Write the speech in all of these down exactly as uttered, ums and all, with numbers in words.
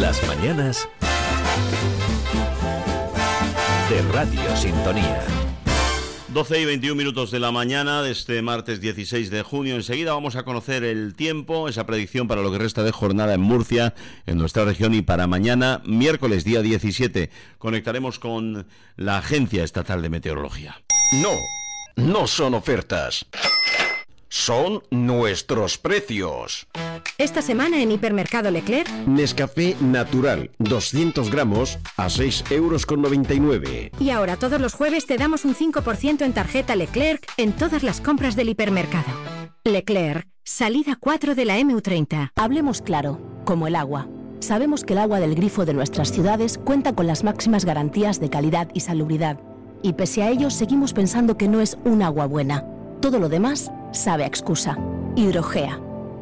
Las mañanas de Radio Sintonía. doce y veintiún minutos de la mañana de este martes dieciséis de junio. Enseguida vamos a conocer el tiempo, esa predicción para lo que resta de jornada en Murcia, en nuestra región, y para mañana, miércoles, día diecisiete, conectaremos con la Agencia Estatal de Meteorología. No, no son ofertas. Son nuestros precios. Esta semana en Hipermercado Leclerc, Nescafé Natural, doscientos gramos a seis euros con noventa y nueve. Y ahora todos los jueves te damos un cinco por ciento en tarjeta Leclerc en todas las compras del hipermercado. Leclerc, salida cuatro de la eme u treinta. Hablemos claro, como el agua. Sabemos que el agua del grifo de nuestras ciudades cuenta con las máximas garantías de calidad y salubridad. Y pese a ello, seguimos pensando que no es un agua buena. Todo lo demás sabe a excusa. Hidrogea.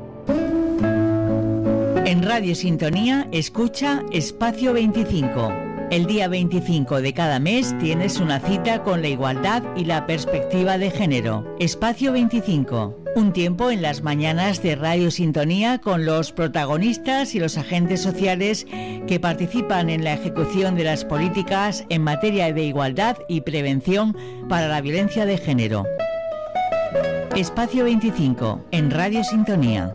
En Radio Sintonía, escucha Espacio veinticinco. El día veinticinco de cada mes tienes una cita con la igualdad y la perspectiva de género. Espacio veinticinco. Un tiempo en las mañanas de Radio Sintonía con los protagonistas y los agentes sociales que participan en la ejecución de las políticas en materia de igualdad y prevención para la violencia de género. Espacio veinticinco, en Radio Sintonía.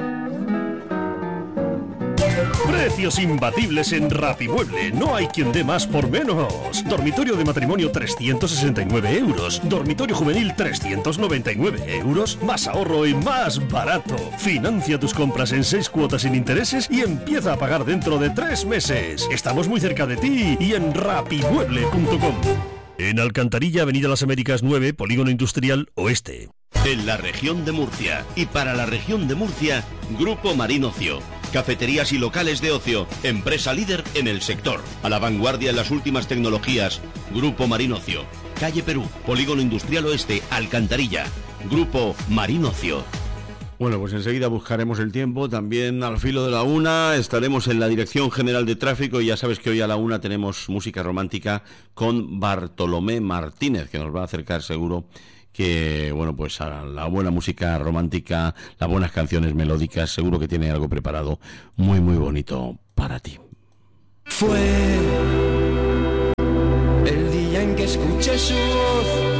Precios imbatibles en Rapimueble. No hay quien dé más por menos. Dormitorio de matrimonio trescientos sesenta y nueve euros. Dormitorio juvenil trescientos noventa y nueve euros. Más ahorro y más barato. Financia tus compras en seis cuotas sin intereses y empieza a pagar dentro de tres meses. Estamos muy cerca de ti y en rapimueble punto com. En Alcantarilla, Avenida Las Américas nueve, Polígono Industrial Oeste. En la región de Murcia y para la región de Murcia, Grupo Marín Ocio. Cafeterías y locales de ocio, empresa líder en el sector. A la vanguardia en las últimas tecnologías, Grupo Marín Ocio. Calle Perú, Polígono Industrial Oeste, Alcantarilla. Grupo Marín Ocio. Bueno, pues enseguida buscaremos el tiempo. También al filo de la una estaremos en la Dirección General de Tráfico y ya sabes que hoy a la una tenemos música romántica con Bartolomé Martínez, que nos va a acercar seguro que, bueno, pues a la buena música romántica, las buenas canciones melódicas. Seguro que tiene algo preparado muy, muy bonito para ti. Fue el día en que escuché su voz